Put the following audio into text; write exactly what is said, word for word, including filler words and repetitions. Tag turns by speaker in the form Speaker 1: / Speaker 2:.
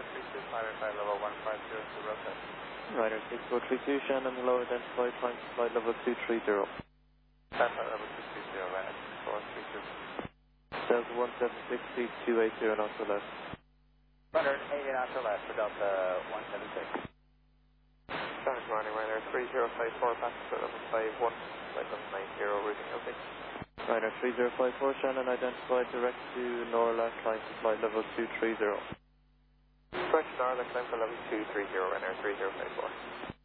Speaker 1: three two, flight flight level one five zero to rotate.
Speaker 2: Ryder six four three two, Shannon, hello, identified time flight level two three zero.
Speaker 1: Flight level two three zero, Ryder six four three two.
Speaker 2: Delta one seven six feet, two eight zero knots to left.
Speaker 1: one eighty knots to left for Delta one seven six. Good morning, Ryder three zero five four, passenger level five one, flight level nine zero, routing okay.
Speaker 2: Ryder three zero five four, Shannon, identified direct to Norla, climb to flight level two three zero.
Speaker 1: Correct, Norla, climb to level two three zero, Ryder three zero five four.